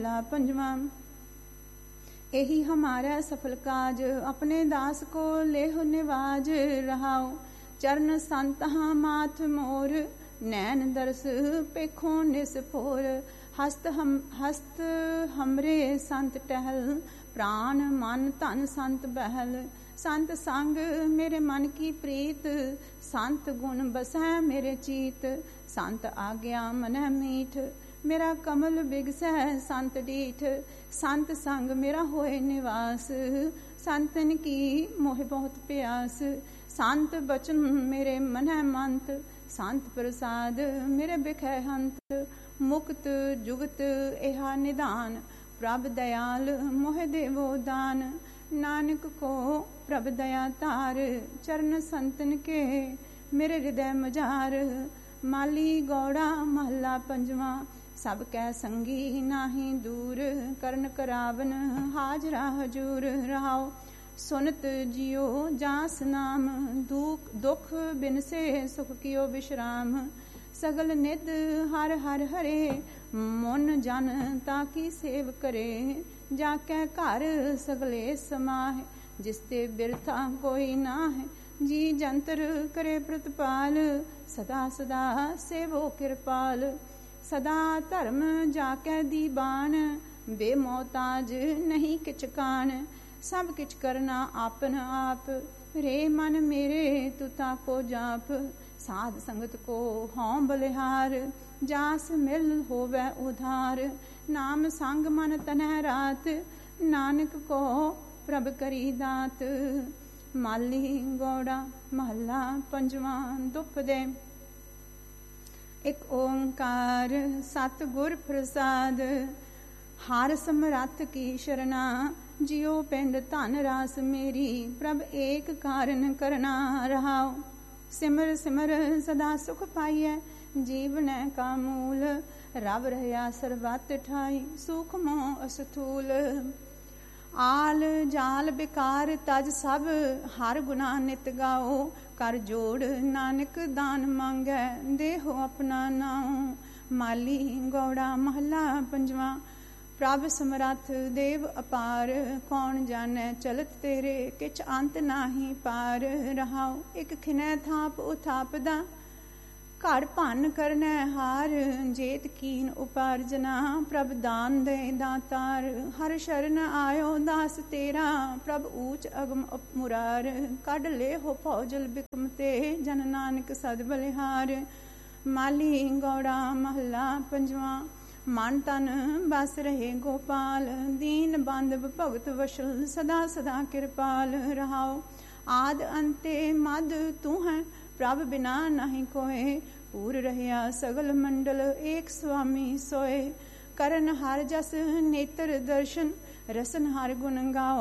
महला पंजवा। यही हमारा सफल काज, अपने दास को लेह निवाज। रहाओ चरण संत माथ मोर, नैन दरस पेखों निसफोर। हस्त हमरे संत टहल, प्राण मन धन संत बहल। संत संग मेरे मन की प्रीत, संत गुण बसै मेरे चीत। संत आज्ञा मनह मीठ, मेरा कमल बिगसै संत डीठ। संत संग मेरा होए निवास, संतन की मोह बहुत प्यास। संत बचन मेरे मनह मंत, संत प्रसाद मेरे बिखै हंत। मुक्त जुगत एहा निधान, प्रभ दयाल मोह देवो दान। नानक को प्रभ दया तार, चरण संतन के मेरे हृदय मजार। माली गौड़ा महला पंजवा, सब कै संगी नाही दूर। करन करावन हाजरा हजूर। रहाओ सुनत जियो जास नाम, दुख बिन से सुख कियो विश्राम। सगल निध हर हर हरे, मन जन ताकि सेव करे। जाकै घर सगले समाह, जिसते बिरथा कोई ना है। जी जंतर करे प्रतिपाल, सदा सदा सेवो कृपाल। सदा धर्म जाकै दीबान, बेमोताज नहीं किच कान। सब किच करना आपन आप, रे मन मेरे तू ताको जाप। साध संगत को हों बलिहार, जास मिल होवै उधार। नाम संग मन तनह रात, नानक को प्रभ करी दात। माली गौड़ा महला पंजवा। दुप दे एक ओंकार सतगुर प्रसाद। हर समरथ की शरणा, जियो पिंड धन रास मेरी। प्रभ एक कारण करना। रहाओ सिमर सिमर सदा सुख पाइयै, जीवन का मूल। रब रहया सरबत ठाई, सुख मोह अस्थूल। आल जाल बेकार तज सब, हर गुना नित गाओ। कर जोड़ नानक दान मांगै, देहो अपना नाओ। माली गौड़ा महला पंजवा। प्रभ समरथ देव अपार, कौन जानै चलत तेरे। किछ अंत नाही पार। रहाओ एक खिनै थाप उथापदा, घर भन करनै हार। जेत कीन उपार्जना, प्रभ दान दे दातार। हर शरण आयो दास तेरा, प्रभ ऊच अगम मुरार। कढ ले हो फौजल बिकमते, जन नानक सद बलिहार। माली गौड़ा महला पंजवा। मन तन बस रहे गोपाल, दीन बांधव भगत वशल। सदा सदा कृपाल। रहाओ आद अंते मद तू है, प्रभ बिना नहीं कोय। पूर रहया सगल मंडल, एक स्वामी सोए। करन हर जस नेत्र दर्शन, रसन हर गुण गाओ।